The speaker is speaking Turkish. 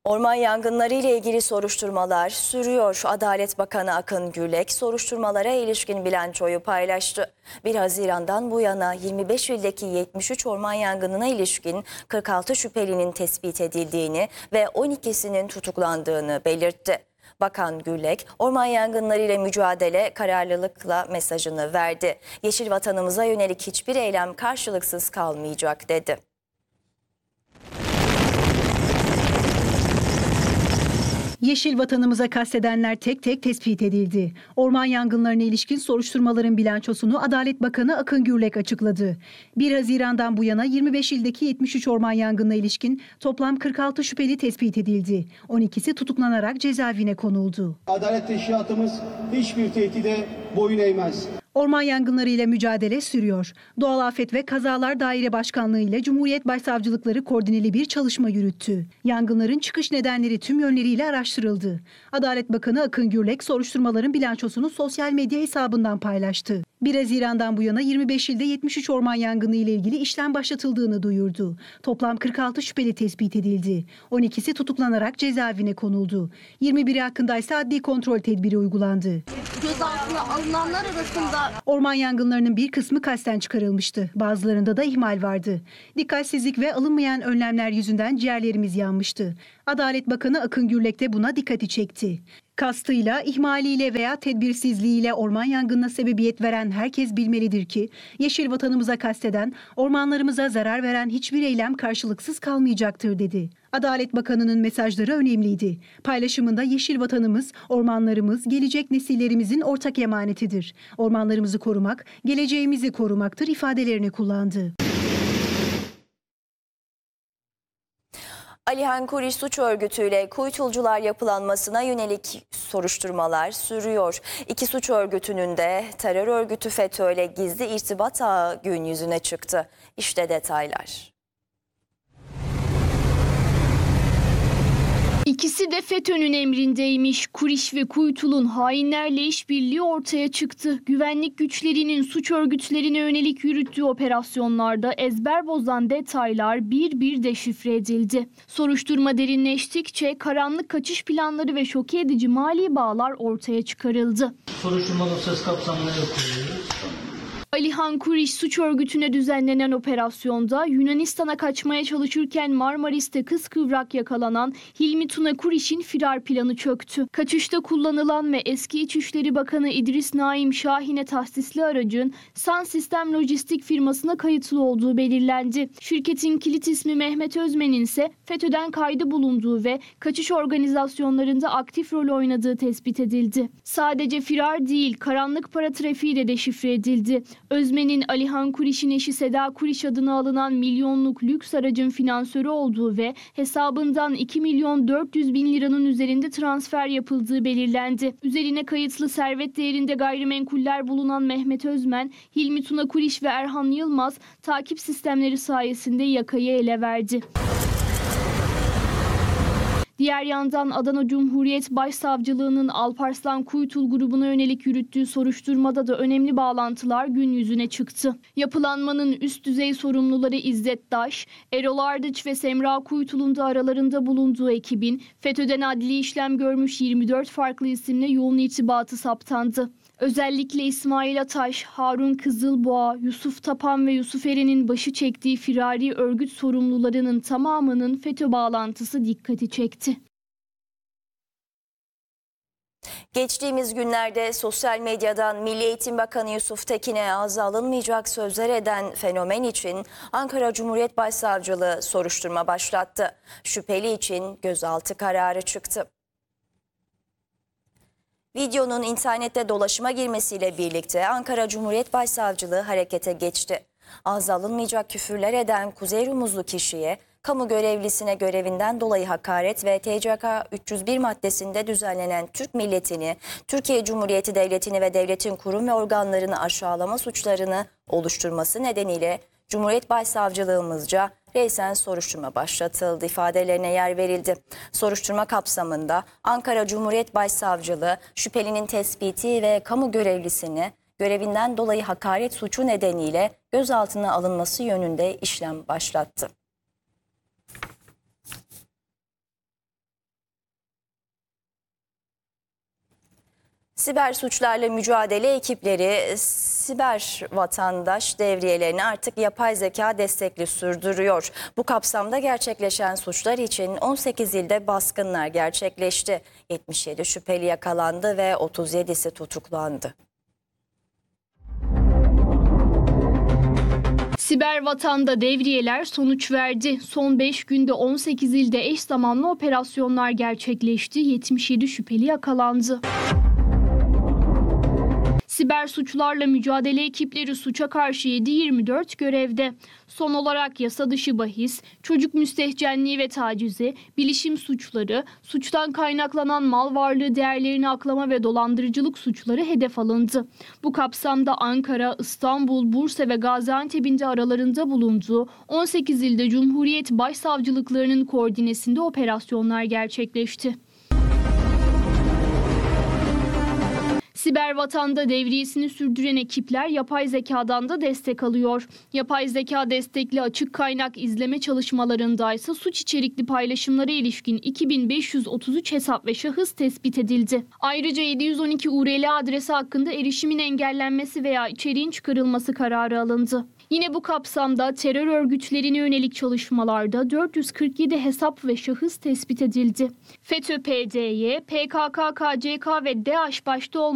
Orman yangınları ile ilgili soruşturmalar sürüyor. Adalet Bakanı Akın Gürlek soruşturmalara ilişkin bilançoyu paylaştı. 1 Haziran'dan bu yana 25 ildeki 73 orman yangınına ilişkin 46 şüphelinin tespit edildiğini ve 12'sinin tutuklandığını belirtti. Bakan Gürlek, orman yangınları ile mücadele kararlılıkla mesajını verdi. Yeşil vatanımıza yönelik hiçbir eylem karşılıksız kalmayacak dedi. Yeşil vatanımıza kastedenler tek tek tespit edildi. Orman yangınlarına ilişkin soruşturmaların bilançosunu Adalet Bakanı Akın Gürlek açıkladı. 1 Haziran'dan bu yana 25 ildeki 73 orman yangınına ilişkin toplam 46 şüpheli tespit edildi. 12'si tutuklanarak cezaevine konuldu. Adalet teşkilatımız hiçbir tehdide boyun eğmez. Orman yangınları ile mücadele sürüyor. Doğal Afet ve Kazalar Daire Başkanlığı ile Cumhuriyet Başsavcılıkları koordineli bir çalışma yürüttü. Yangınların çıkış nedenleri tüm yönleriyle araştırıldı. Adalet Bakanı Akın Gürlek soruşturmaların bilançosunu sosyal medya hesabından paylaştı. 1 Haziran'dan bu yana 25 ilde 73 orman yangını ile ilgili işlem başlatıldığını duyurdu. Toplam 46 şüpheli tespit edildi. 12'si tutuklanarak cezaevine konuldu. 21'i hakkında ise adli kontrol tedbiri uygulandı. Gözaltına alınanlar arasında orman yangınlarının bir kısmı kasten çıkarılmıştı. Bazılarında da ihmal vardı. Dikkatsizlik ve alınmayan önlemler yüzünden ciğerlerimiz yanmıştı. Adalet Bakanı Akın Gürlek de buna dikkati çekti. Kastıyla, ihmaliyle veya tedbirsizliğiyle orman yangınına sebebiyet veren herkes bilmelidir ki, yeşil vatanımıza kasteden, ormanlarımıza zarar veren hiçbir eylem karşılıksız kalmayacaktır dedi. Adalet Bakanı'nın mesajları önemliydi. Paylaşımında yeşil vatanımız, ormanlarımız, gelecek nesillerimizin ortak emanetidir. Ormanlarımızı korumak, geleceğimizi korumaktır ifadelerini kullandı. Alihan Kuriş suç örgütüyle kuytulcular yapılanmasına yönelik soruşturmalar sürüyor. İki suç örgütünün de terör örgütü FETÖ ile gizli irtibat ağı gün yüzüne çıktı. İşte detaylar. İkisi de FETÖ'nün emrindeymiş. Kuriş ve Kuytul'un hainlerle işbirliği ortaya çıktı. Güvenlik güçlerinin suç örgütlerine yönelik yürüttüğü operasyonlarda ezber bozan detaylar bir bir deşifre edildi. Soruşturma derinleştikçe karanlık kaçış planları ve şoke edici mali bağlar ortaya çıkarıldı. Soruşturma dosyası kapsamında yapılıyor. Alihan Kuriş suç örgütüne düzenlenen operasyonda Yunanistan'a kaçmaya çalışırken Marmaris'te kıskıvrak yakalanan Hilmi Tuna Kuriş'in firar planı çöktü. Kaçışta kullanılan ve eski İçişleri Bakanı İdris Naim Şahin'e tahsisli aracın San Sistem Lojistik firmasına kayıtlı olduğu belirlendi. Şirketin kilit ismi Mehmet Özmen'in ise FETÖ'den kaydı bulunduğu ve kaçış organizasyonlarında aktif rol oynadığı tespit edildi. Sadece firar değil, karanlık para trafiği de deşifre edildi. Özmen'in Alihan Kuriş'in eşi Seda Kuriş adına alınan milyonluk lüks aracın finansörü olduğu ve hesabından 2.400.000 liranın üzerinde transfer yapıldığı belirlendi. Üzerine kayıtlı servet değerinde gayrimenkuller bulunan Mehmet Özmen, Hilmi Tuna Kuriş ve Erhan Yılmaz takip sistemleri sayesinde yakayı ele verdi. Diğer yandan Adana Cumhuriyet Başsavcılığı'nın Alparslan Kuytul grubuna yönelik yürüttüğü soruşturmada da önemli bağlantılar gün yüzüne çıktı. Yapılanmanın üst düzey sorumluları İzzet Daş, Erol Ardıç ve Semra Kuytul'un da aralarında bulunduğu ekibin FETÖ'den adli işlem görmüş 24 farklı isimle yoğun irtibatı saptandı. Özellikle İsmail Ataş, Harun Kızılboğa, Yusuf Tapan ve Yusuf Eren'in başı çektiği firari örgüt sorumlularının tamamının FETÖ bağlantısı dikkati çekti. Geçtiğimiz günlerde sosyal medyadan Milli Eğitim Bakanı Yusuf Tekin'e ağza alınmayacak sözler eden fenomen için Ankara Cumhuriyet Başsavcılığı soruşturma başlattı. Şüpheli için gözaltı kararı çıktı. Videonun internette dolaşıma girmesiyle birlikte Ankara Cumhuriyet Başsavcılığı harekete geçti. Ağza alınmayacak küfürler eden Kuzey Rumuzlu kişiye, kamu görevlisine görevinden dolayı hakaret ve TCK 301 maddesinde düzenlenen Türk milletini, Türkiye Cumhuriyeti Devleti'ni ve devletin kurum ve organlarını aşağılama suçlarını oluşturması nedeniyle Cumhuriyet Başsavcılığımızca reysen soruşturma başlatıldı ifadelerine yer verildi. Soruşturma kapsamında Ankara Cumhuriyet Başsavcılığı şüphelinin tespiti ve kamu görevlisini görevinden dolayı hakaret suçu nedeniyle gözaltına alınması yönünde işlem başlattı. Siber suçlarla mücadele ekipleri siber vatandaş devriyelerini artık yapay zeka destekli sürdürüyor. Bu kapsamda gerçekleşen suçlar için 18 ilde baskınlar gerçekleşti. 77 şüpheli yakalandı ve 37'si tutuklandı. Siber vatanda devriyeler sonuç verdi. Son 5 günde 18 ilde eş zamanlı operasyonlar gerçekleşti. 77 şüpheli yakalandı. Siber suçlarla mücadele ekipleri suça karşı 7/24 görevde. Son olarak yasa dışı bahis, çocuk müstehcenliği ve tacizi, bilişim suçları, suçtan kaynaklanan mal varlığı değerlerini aklama ve dolandırıcılık suçları hedef alındı. Bu kapsamda Ankara, İstanbul, Bursa ve Gaziantep'in de aralarında bulunduğu 18 ilde Cumhuriyet Başsavcılıklarının koordinesinde operasyonlar gerçekleşti. Siber vatanda devriyesini sürdüren ekipler yapay zekadan da destek alıyor. Yapay zeka destekli açık kaynak izleme çalışmalarında ise suç içerikli paylaşımlara ilişkin 2533 hesap ve şahıs tespit edildi. Ayrıca 712 URL adresi hakkında erişimin engellenmesi veya içeriğin çıkarılması kararı alındı. Yine bu kapsamda terör örgütlerine yönelik çalışmalarda 447 hesap ve şahıs tespit edildi. FETÖ, PDY, PKK, KCK ve DAEŞ başta olmak